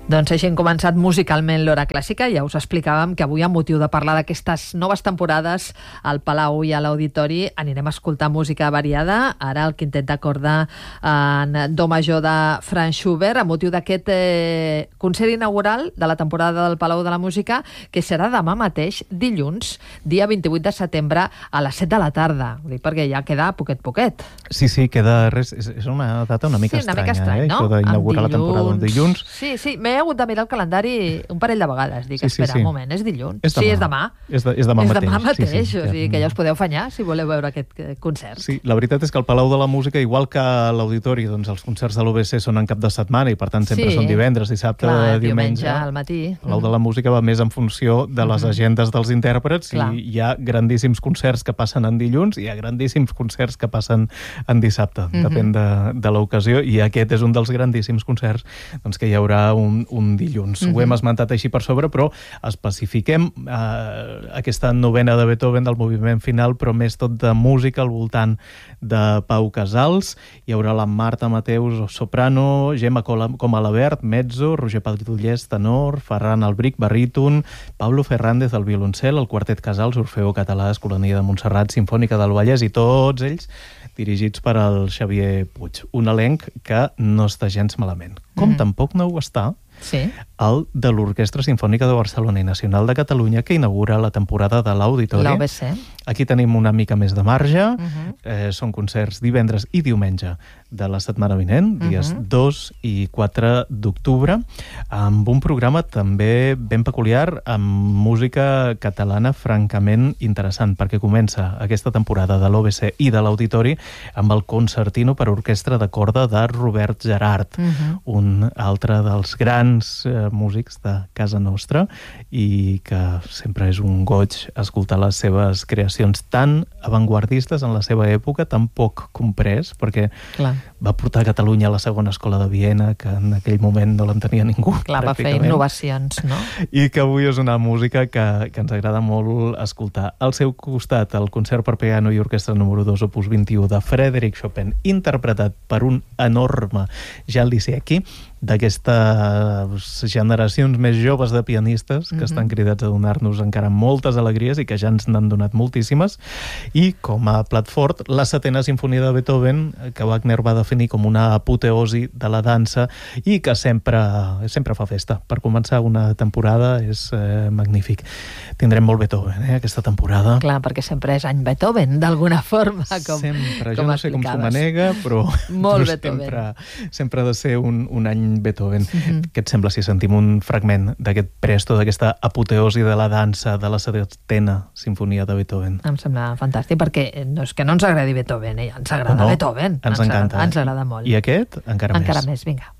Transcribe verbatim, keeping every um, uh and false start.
Doncs així hem començat musicalment l'Hora Clàssica. Ja us explicàvem que avui, amb motiu de parlar d'aquestes noves temporades al Palau i a l'Auditori, anirem a escoltar música variada. Ara el quintet de corda en do major de Franz Schubert, amb motiu d'aquest eh, concert inaugural de la temporada del Palau de la Música, que serà demà mateix, dilluns, dia vint-i-vuit de setembre, a les set de la tarda. Ho dic perquè ja queda poquet poquet. Sí, sí, queda res. És una data una mica sí, una estranya, mica estrany, eh? No? Això d'inaugurar la temporada un dilluns. Sí, sí, m'he hagut de mirar el calendari un parell de vegades. Dic, sí, sí, espera, sí. un moment, és dilluns? És demà. Sí, és demà. És, de, és demà és mateix. demà mateix, sí, sí, o sigui que ja us podeu afanyar si voleu veure aquest concert. Sí, la veritat és que el Palau de la Música, igual que l'Auditori, doncs els concerts de l'U B C són en cap de setmana i per tant sempre sí, són divendres, dissabte, clar, diumenge. diumenge al matí. El Palau de la Música va més en funció de les agendes dels intèrprets clar. I hi ha grandíssims concerts que passen en dilluns i hi ha grandíssims concerts que passen en dissabte, Mm-hmm. depèn de, de l'ocasió, i aquest és un dels grandíssims concerts doncs, que hi haurà un, un dilluns. Mm-hmm. Ho hem esmentat així per sobre, però especifiquem eh, aquesta novena de Beethoven del moviment final, però més tot de música al voltant de Pau Casals. Hi haurà la Marta Mateus, soprano, Gemma Comalabert, mezzo, Roger Padullés, tenor, Ferran Albric, baríton, Pablo Fernández, al violoncel, el Quartet Casals, Orfeo Català, Escolania de Montserrat, Simfònica del Vallès, i tots ells dirigits per al Xavier Puig. Un elenc que no està gens malament. Com mm. tampoc no ho està sí. el de l'Orquestra Simfònica de Barcelona i Nacional de Catalunya, que inaugura la temporada de l'Auditori. L'U B C. Aquí tenim una mica més de marge. Uh-huh. eh, són concerts divendres i diumenge de la setmana vinent, dies uh-huh. dos i quatre d'octubre, amb un programa també ben peculiar, amb música catalana francament interessant, perquè comença aquesta temporada de l'U B C i de l'Auditori amb el Concertino per orquestra de corda de Robert Gerard, uh-huh. un altre dels grans eh, músics de casa nostra, i que sempre és un goig escoltar les seves creacions tan avantguardistes en la seva època, tan poc comprès, perquè clar. Va portar a Catalunya a la segona escola de Viena, que en aquell moment no l'entenia ningú. Clar, va fer innovacions, no? I que avui és una música que, que ens agrada molt escoltar. Al seu costat, el concert per piano i orquestra número dos, opus vint-i-u, de Frédéric Chopin, interpretat per un enorme Jan Lisiecki, d'aquestes generacions més joves de pianistes que mm-hmm. estan cridats a donar-nos encara moltes alegries i que ja ens n'han donat moltíssimes. I com a plat fort, la setena sinfonia de Beethoven, que Wagner va definir com una apoteosi de la dansa i que sempre, sempre fa festa. Per començar una temporada és eh, magnífic. Tindrem molt Beethoven, eh, aquesta temporada. Clar, perquè sempre és any Beethoven, d'alguna forma. Com, sempre, jo com no sé com s'ho manega, però, molt però sempre, sempre ha de ser un, un any Beethoven. Mm-hmm. Què et sembla si sentim un fragment d'aquest presto, d'aquesta apoteosi de la dansa de la setena sinfonia de Beethoven? Em sembla fantàstic, perquè no és que no ens agradi Beethoven, eh? Ens agrada no, Beethoven. Ens, ens encanta. Ens agrada molt. I aquest, encara, encara més. més. Vinga.